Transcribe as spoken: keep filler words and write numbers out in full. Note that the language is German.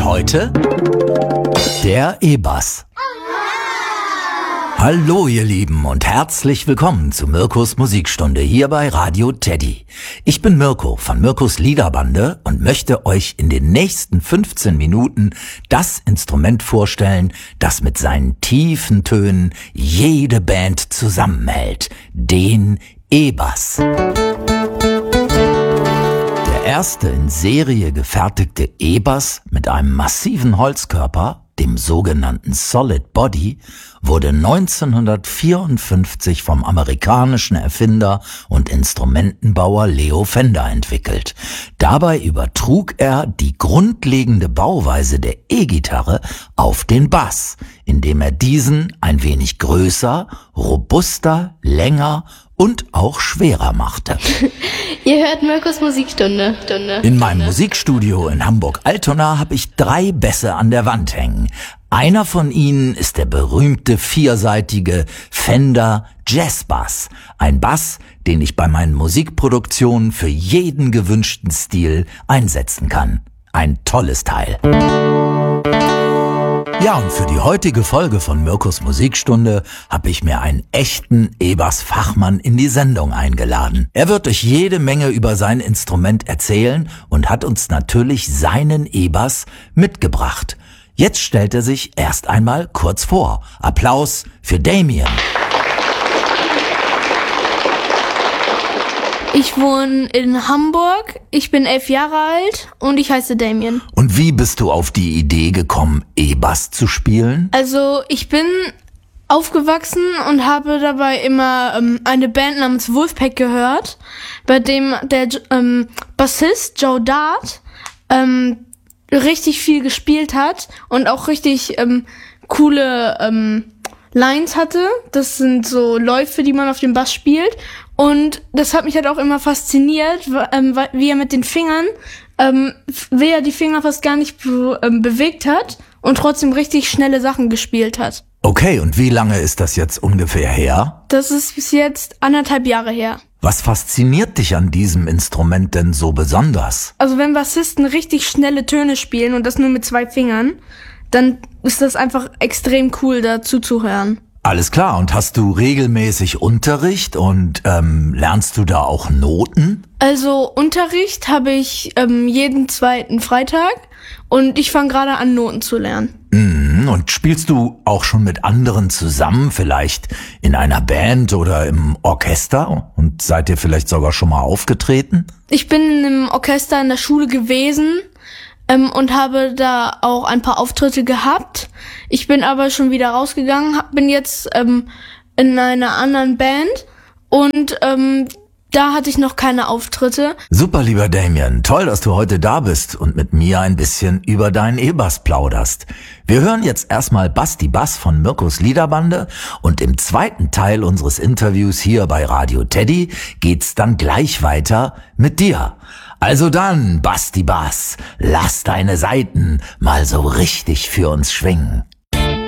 heute der E-Bass. Hallo ihr Lieben und herzlich willkommen zu Mirkos Musikstunde hier bei Radio Teddy. Ich bin Mirko von Mirkos Liederbande und möchte euch in den nächsten fünfzehn Minuten das Instrument vorstellen, das mit seinen tiefen Tönen jede Band zusammenhält, den E-Bass. Der erste in Serie gefertigte E-Bass mit einem massiven Holzkörper, dem sogenannten Solid Body, wurde neunzehnhundertvierundfünfzig vom amerikanischen Erfinder und Instrumentenbauer Leo Fender entwickelt. Dabei übertrug er die grundlegende Bauweise der E-Gitarre auf den Bass, indem er diesen ein wenig größer, robuster, länger und auch schwerer machte. Ihr hört Mirkos Musikstunde. Stunde. In meinem Musikstudio in Hamburg-Altona habe ich drei Bässe an der Wand hängen. Einer von ihnen ist der berühmte vierseitige Fender Jazz Bass. Ein Bass, den ich bei meinen Musikproduktionen für jeden gewünschten Stil einsetzen kann. Ein tolles Teil. Ja, und für die heutige Folge von Mirkos Musikstunde habe ich mir einen echten E-Bass-Fachmann in die Sendung eingeladen. Er wird euch jede Menge über sein Instrument erzählen und hat uns natürlich seinen E-Bass mitgebracht. Jetzt stellt er sich erst einmal kurz vor. Applaus für Damien. Ich wohne in Hamburg, ich bin elf Jahre alt und ich heiße Damien. Und wie bist du auf die Idee gekommen, E-Bass zu spielen? Also ich bin aufgewachsen und habe dabei immer ähm, eine Band namens Wolfpack gehört, bei dem der ähm, Bassist Joe Dart ähm, richtig viel gespielt hat und auch richtig ähm, coole ähm, Lines hatte. Das sind so Läufe, die man auf dem Bass spielt. Und das hat mich halt auch immer fasziniert, wie er mit den Fingern, ähm, wie er die Finger fast gar nicht be- ähm, bewegt hat und trotzdem richtig schnelle Sachen gespielt hat. Okay, und wie lange ist das jetzt ungefähr her? Das ist bis jetzt anderthalb Jahre her. Was fasziniert dich an diesem Instrument denn so besonders? Also wenn Bassisten richtig schnelle Töne spielen und das nur mit zwei Fingern, dann ist das einfach extrem cool, da zuzuhören. Alles klar, und hast du regelmäßig Unterricht und ähm, lernst du da auch Noten? Also Unterricht habe ich ähm, jeden zweiten Freitag und ich fange gerade an, Noten zu lernen. Mhm, und spielst du auch schon mit anderen zusammen, vielleicht in einer Band oder im Orchester? Und seid ihr vielleicht sogar schon mal aufgetreten? Ich bin im Orchester in der Schule gewesen ähm, und habe da auch ein paar Auftritte gehabt. Ich bin aber schon wieder rausgegangen, hab, bin jetzt ähm, in einer anderen Band und ähm, da hatte ich noch keine Auftritte. Super, lieber Damien. Toll, dass du heute da bist und mit mir ein bisschen über deinen E-Bass plauderst. Wir hören jetzt erstmal Basti Bass von Mirkos Liederbande und im zweiten Teil unseres Interviews hier bei Radio Teddy geht's dann gleich weiter mit dir. Also dann, Basti Bass, lass deine Saiten mal so richtig für uns schwingen.